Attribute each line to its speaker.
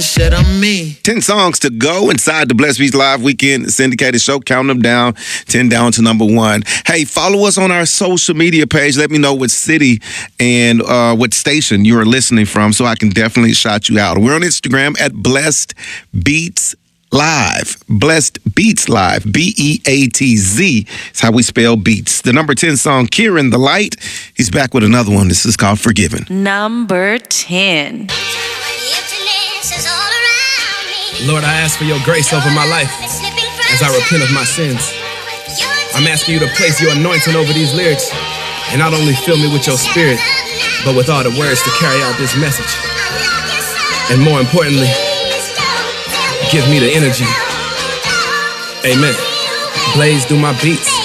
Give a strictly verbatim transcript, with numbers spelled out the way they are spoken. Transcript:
Speaker 1: Shit on me.
Speaker 2: ten songs to go inside the Blessed Beats Live Weekend syndicated show. Count them down, ten down to number one. Hey, follow us on our social media page. Let me know what city and uh, what station you're listening from so I can definitely shout you out. We're on Instagram at Blessed Beats Live. Blessed Beats Live. B E A T Z is how we spell beats. The number ten song, Kieran the Light. He's back with another one. This is called Forgiven.
Speaker 3: Number ten.
Speaker 4: Lord, I ask for your grace over my life as I repent of my sins. I'm asking you to place your anointing over these lyrics and not only fill me with your spirit, but with all the words to carry out this message. And more importantly, give me the energy. Amen. Blaze, do my beats.